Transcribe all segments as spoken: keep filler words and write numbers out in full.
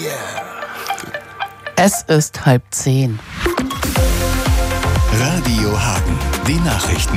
Es ist halb zehn. Radio Hagen, die Nachrichten.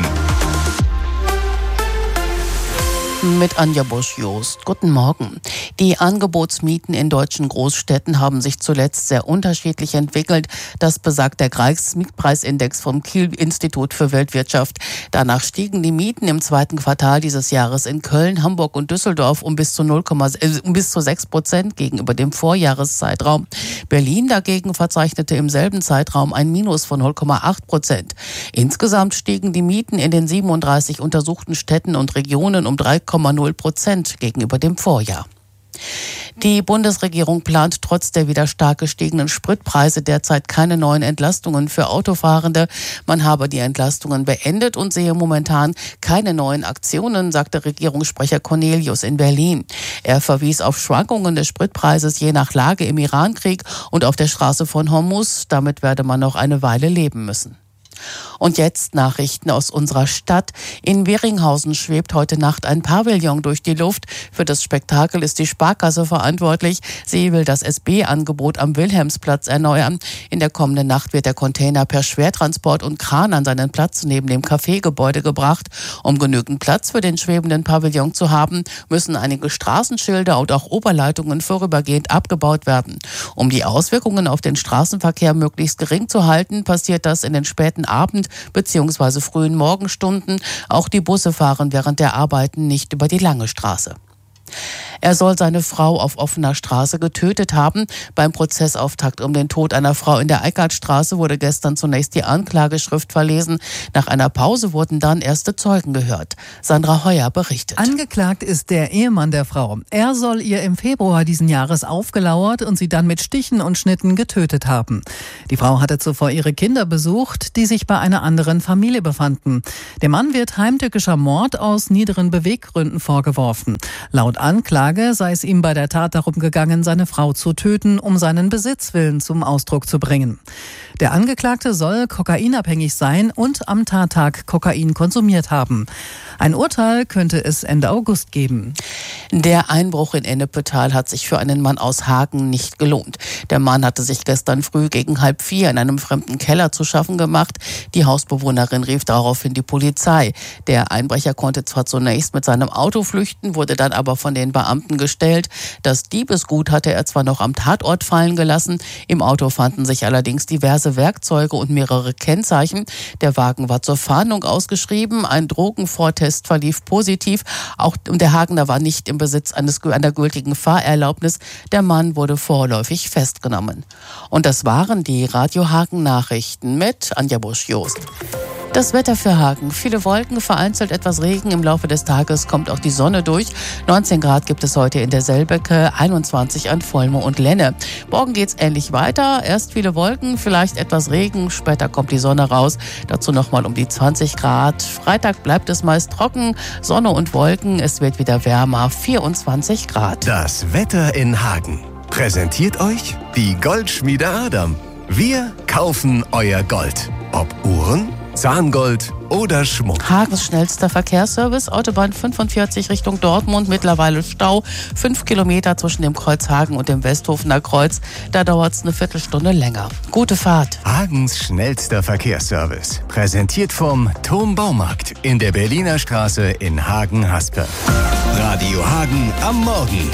Mit Anja Busch-Jost. Guten Morgen. Die Angebotsmieten in deutschen Großstädten haben sich zuletzt sehr unterschiedlich entwickelt. Das besagt der Kreismietpreisindex vom Kiel-Institut für Weltwirtschaft. Danach stiegen die Mieten im zweiten Quartal dieses Jahres in Köln, Hamburg und Düsseldorf um bis zu null Komma sechs Prozent gegenüber dem Vorjahreszeitraum. Berlin dagegen verzeichnete im selben Zeitraum ein Minus von null Komma acht Prozent. Insgesamt stiegen die Mieten in den siebenunddreißig untersuchten Städten und Regionen um drei Komma null Prozent gegenüber dem Vorjahr. Die Bundesregierung plant trotz der wieder stark gestiegenen Spritpreise derzeit keine neuen Entlastungen für Autofahrende. Man habe die Entlastungen beendet und sehe momentan keine neuen Aktionen, sagte Regierungssprecher Cornelius in Berlin. Er verwies auf Schwankungen des Spritpreises je nach Lage im Irankrieg und auf der Straße von Hormuz. Damit werde man noch eine Weile leben müssen. Und jetzt Nachrichten aus unserer Stadt. In Weringhausen schwebt heute Nacht ein Pavillon durch die Luft. Für das Spektakel ist die Sparkasse verantwortlich. Sie will das S B-Angebot am Wilhelmsplatz erneuern. In der kommenden Nacht wird der Container per Schwertransport und Kran an seinen Platz neben dem Cafégebäude gebracht. Um genügend Platz für den schwebenden Pavillon zu haben, müssen einige Straßenschilder und auch Oberleitungen vorübergehend abgebaut werden. Um die Auswirkungen auf den Straßenverkehr möglichst gering zu halten, passiert das in den späten Abend- bzw. frühen Morgenstunden. Auch die Busse fahren während der Arbeiten nicht über die lange Straße. Er soll seine Frau auf offener Straße getötet haben. Beim Prozessauftakt um den Tod einer Frau in der Eickhartstraße wurde gestern zunächst die Anklageschrift verlesen. Nach einer Pause wurden dann erste Zeugen gehört. Sandra Heuer berichtet. Angeklagt ist der Ehemann der Frau. Er soll ihr im Februar diesen Jahres aufgelauert und sie dann mit Stichen und Schnitten getötet haben. Die Frau hatte zuvor ihre Kinder besucht, die sich bei einer anderen Familie befanden. Dem Mann wird heimtückischer Mord aus niederen Beweggründen vorgeworfen. Laut Anklage sei es ihm bei der Tat darum gegangen, seine Frau zu töten, um seinen Besitzwillen zum Ausdruck zu bringen. Der Angeklagte soll kokainabhängig sein und am Tattag Kokain konsumiert haben. Ein Urteil könnte es Ende August geben. Der Einbruch in Ennepetal hat sich für einen Mann aus Hagen nicht gelohnt. Der Mann hatte sich gestern früh gegen halb vier in einem fremden Keller zu schaffen gemacht. Die Hausbewohnerin rief daraufhin die Polizei. Der Einbrecher konnte zwar zunächst mit seinem Auto flüchten, wurde dann aber von den Beamten gestellt. Das Diebesgut hatte er zwar noch am Tatort fallen gelassen. Im Auto fanden sich allerdings diverse Werkzeuge und mehrere Kennzeichen. Der Wagen war zur Fahndung ausgeschrieben. Ein Drogenvortest verlief positiv. Auch der Hagener war nicht im Besitz eines, einer gültigen Fahrerlaubnis. Der Mann wurde vorläufig festgenommen. Und das waren die Radio Hagen Nachrichten mit Anja Busch-Jost. Das Wetter für Hagen. Viele Wolken, vereinzelt etwas Regen. Im Laufe des Tages kommt auch die Sonne durch. neunzehn Grad gibt es heute in der Selbecke, einundzwanzig an Volme und Lenne. Morgen geht's ähnlich weiter. Erst viele Wolken, vielleicht etwas Regen. Später kommt die Sonne raus. Dazu nochmal um die zwanzig Grad. Freitag bleibt es meist trocken. Sonne und Wolken. Es wird wieder wärmer. vierundzwanzig Grad. Das Wetter in Hagen. Präsentiert euch die Goldschmiede Adam. Wir kaufen euer Gold. Ob Uhren, Zahngold oder Schmuck. Hagens schnellster Verkehrsservice, Autobahn fünfundvierzig Richtung Dortmund, mittlerweile Stau, fünf Kilometer zwischen dem Kreuz Hagen und dem Westhofener Kreuz. Da dauert es eine Viertelstunde länger. Gute Fahrt. Hagens schnellster Verkehrsservice, präsentiert vom Turm Baumarkt in der Berliner Straße in Hagen-Haspe. Radio Hagen am Morgen.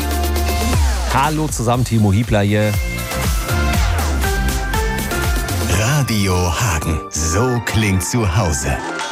Hallo zusammen, Timo Hiebler hier. Radio Hagen, so klingt zu Hause.